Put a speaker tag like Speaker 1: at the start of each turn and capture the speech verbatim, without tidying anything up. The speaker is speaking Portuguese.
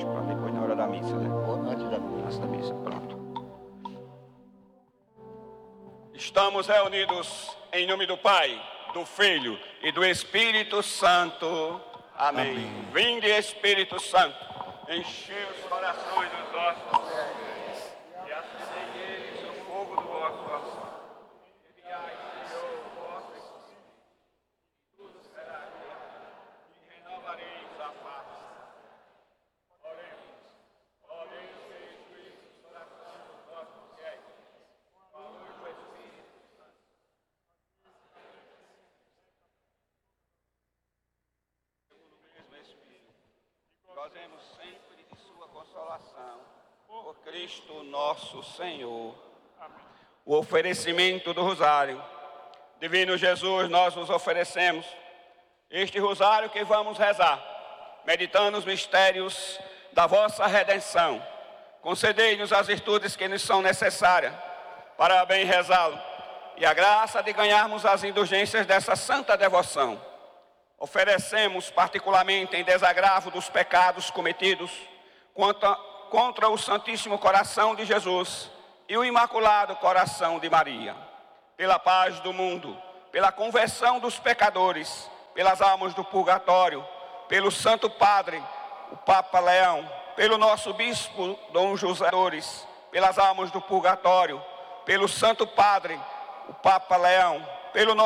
Speaker 1: para depois na hora da missa, né?
Speaker 2: Antes da missa.
Speaker 1: Antes da missa, pronto. Estamos reunidos em nome do Pai, do Filho e do Espírito Santo. Amém. Amém. Vinde, Espírito Santo, enchei os corações dos nossos e acendei neles o fogo do vosso amor. Enviai, Senhor, o vosso Espírito, e tudo será criado, e renovareis a paz. Oremos, ó Deus, que instruís os corações dos vossos fiéis, com a luz do Espírito Santo. Segundo o mesmo Espírito, gozemos sempre de sua consolação, por Cristo nosso Senhor. Amém. O oferecimento do rosário. Divino Jesus, nós nos oferecemos este rosário que vamos rezar, meditando os mistérios da vossa redenção. Concedei-nos as virtudes que nos são necessárias para bem rezá-lo e a graça de ganharmos as indulgências dessa santa devoção. Oferecemos particularmente em desagravo dos pecados cometidos contra, contra o Santíssimo Coração de Jesus e o Imaculado Coração de Maria, pela paz do mundo, pela conversão dos pecadores, pelas almas do purgatório, pelo Santo Padre, o Papa Leão, pelo nosso Bispo Dom José Dores, pelas almas do purgatório, pelo Santo Padre, o Papa Leão, pelo nosso